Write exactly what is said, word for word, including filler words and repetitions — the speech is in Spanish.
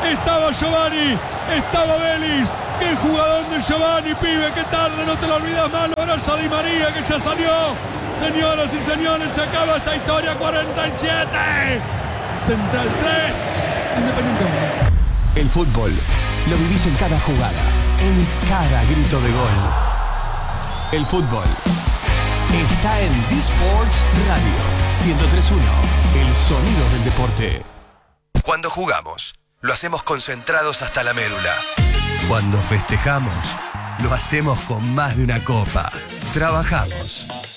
estaba Giovanni, estaba Vélez. ¡Qué jugador de Giovanni, pibe! ¡Qué tarde! No te lo olvidas más. Lo abraza Di María, que ya salió. Señoras y señores, se acaba esta historia. cuarenta y siete. Central tres. Independiente uno. El fútbol lo vivís en cada jugada, en cada grito de gol. El fútbol está en D-Sports Radio ciento tres punto uno. El sonido del deporte. Cuando jugamos, lo hacemos concentrados hasta la médula. Cuando festejamos, lo hacemos con más de una copa. Trabajamos